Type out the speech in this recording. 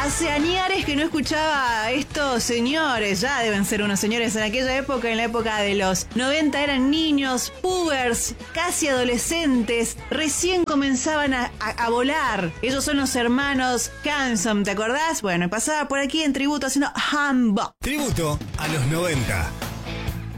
Hace añares que no escuchaba a estos señores, ya deben ser unos señores en aquella época, en la época de los 90 eran niños, pubers, casi adolescentes, recién comenzaban a volar. Ellos son los hermanos Hanson, ¿te acordás? Bueno, pasaba por aquí en tributo haciendo Humbug. Tributo a los 90.